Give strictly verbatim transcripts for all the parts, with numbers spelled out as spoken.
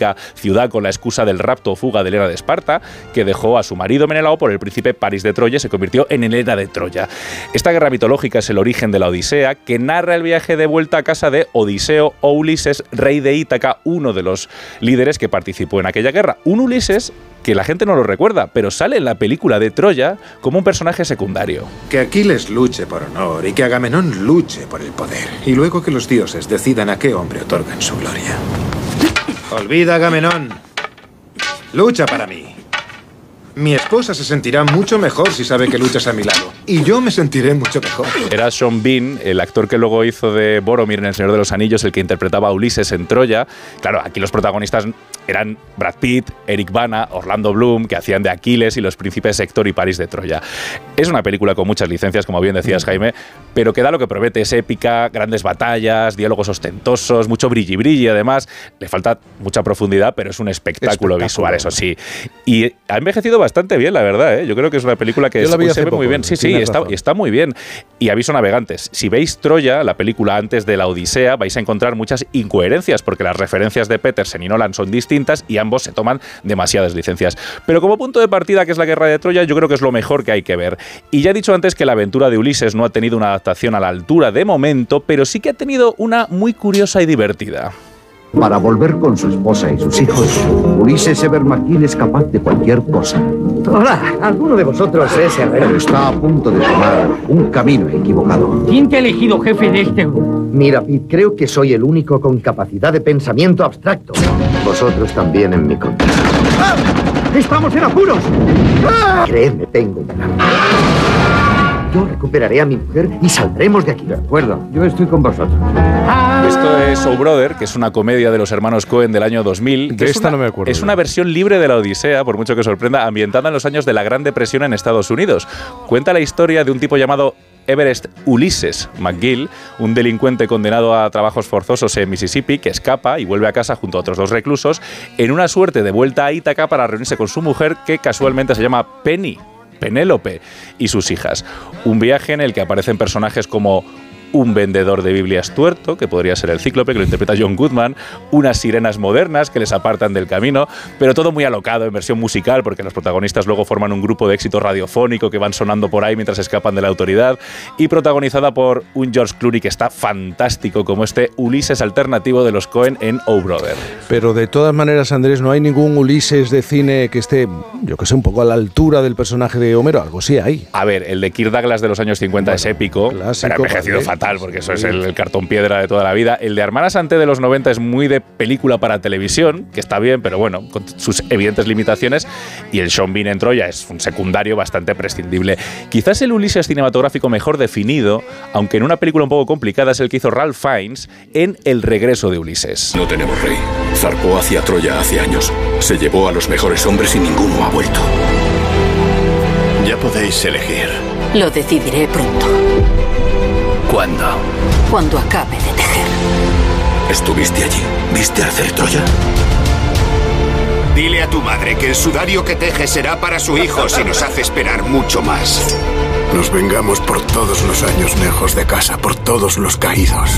mítica ciudad con la excusa del rapto o fuga de Helena de Esparta, que dejó a su marido Menelao por el príncipe París de Troya y se convirtió en Helena de Troya. Esta guerra mitológica es el origen de la Odisea, que narra el viaje de vuelta a casa de Odiseo o Ulises, rey de Ítaca, uno de los líderes que participó en aquella guerra. Un Ulises que la gente no lo recuerda, pero sale en la película de Troya como un personaje secundario. Que Aquiles luche por honor y que Agamenón luche por el poder. Y luego que los dioses decidan a qué hombre otorgan su gloria. Olvida, Agamenón. Lucha para mí. Mi esposa se sentirá mucho mejor si sabe que luchas a mi lado. Y yo me sentiré mucho mejor. Era Sean Bean, el actor que luego hizo de Boromir en El Señor de los Anillos, el que interpretaba a Ulises en Troya. Claro, aquí los protagonistas eran Brad Pitt, Eric Bana, Orlando Bloom, que hacían de Aquiles y los príncipes Héctor y París de Troya. Es una película con muchas licencias, como bien decías, Jaime, pero que da lo que promete. Es épica, grandes batallas, diálogos ostentosos, mucho brilli brilli. Además, le falta mucha profundidad, pero es un espectáculo, espectáculo. visual, eso sí. Y ha envejecido bastante bien, la verdad, ¿eh? Yo creo que es una película que se ve muy bien. Sí, sí, está, está muy bien. Y aviso navegantes, si veis Troya, la película antes de la Odisea, vais a encontrar muchas incoherencias, porque las referencias de Petersen y Nolan son distintas y ambos se toman demasiadas licencias. Pero como punto de partida, que es la guerra de Troya, yo creo que es lo mejor que hay que ver. Y ya he dicho antes que la aventura de Ulises no ha tenido una adaptación a la altura de momento, pero sí que ha tenido una muy curiosa y divertida. Para volver con su esposa y sus hijos, Ulises Evermaquil es capaz de cualquier cosa. Hola, ¿alguno de vosotros es herrero? Pero está a punto de tomar un camino equivocado. ¿Quién te ha elegido jefe de este grupo? Mira, Pete, creo que soy el único con capacidad de pensamiento abstracto. Vosotros también en mi contra. ¡Ah! ¡Estamos en apuros! ¡Ah! Creedme, tengo un plan. Yo recuperaré a mi mujer y saldremos de aquí. De acuerdo, yo estoy con vosotros. Esto es Oh Brother, que es una comedia de los hermanos Coen del año dos mil. De esta no me acuerdo. Es una versión libre de la Odisea, por mucho que sorprenda, ambientada en los años de la Gran Depresión en Estados Unidos. Cuenta la historia de un tipo llamado Everest Ulises McGill, un delincuente condenado a trabajos forzosos en Mississippi, que escapa y vuelve a casa junto a otros dos reclusos en una suerte de vuelta a Ítaca para reunirse con su mujer, que casualmente se llama Penny, Penélope, y sus hijas. Un viaje en el que aparecen personajes como un vendedor de Biblias tuerto, que podría ser el Cíclope, que lo interpreta John Goodman, unas sirenas modernas que les apartan del camino, pero todo muy alocado en versión musical, porque los protagonistas luego forman un grupo de éxito radiofónico que van sonando por ahí mientras escapan de la autoridad, y protagonizada por un George Clooney que está fantástico, como este Ulises alternativo de los Coen en Oh Brother. Pero de todas maneras, Andrés, no hay ningún Ulises de cine que esté, yo que sé, un poco a la altura del personaje de Homero. Algo sí hay. A ver, el de Kirk Douglas de los años cincuenta bueno, es épico, clásico, pero ha envejecido fatal, porque eso es el, el cartón piedra de toda la vida. El de Armana Santé de los noventa es muy de película para televisión, que está bien, pero bueno, con sus evidentes limitaciones. Y el Sean Bean en Troya es un secundario bastante prescindible. Quizás el Ulises cinematográfico mejor definido, aunque en una película un poco complicada, es el que hizo Ralph Fiennes en El regreso de Ulises. No tenemos rey. Zarpó hacia Troya hace años. Se llevó a los mejores hombres y ninguno ha vuelto. Ya podéis elegir. Lo decidiré pronto. ¿Cuándo? Cuando acabe de tejer. ¿Estuviste allí? ¿Viste arder Troya? Dile a tu madre que el sudario que teje será para su hijo si nos hace esperar mucho más. Nos vengamos por todos los años lejos de casa, por todos los caídos.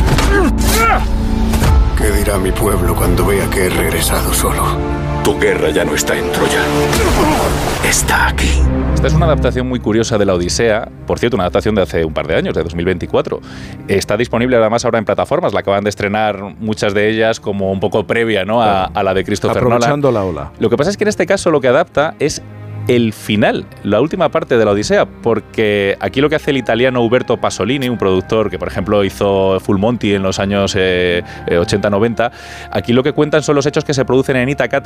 ¿Qué dirá mi pueblo cuando vea que he regresado solo? Tu guerra ya no está en Troya. Está aquí. Esta es una adaptación muy curiosa de la Odisea, por cierto, una adaptación de hace un par de años, de dos mil veinticuatro. Está disponible además ahora en plataformas, la acaban de estrenar muchas de ellas como un poco previa, ¿no?, a, a la de Christopher Nolan. Aprovechando la ola. Lo que pasa es que en este caso lo que adapta es el final, la última parte de la Odisea, porque aquí lo que hace el italiano Uberto Pasolini, un productor que por ejemplo hizo Full Monty en los años eh, ochenta noventa, aquí lo que cuentan son los hechos que se producen en Ítaca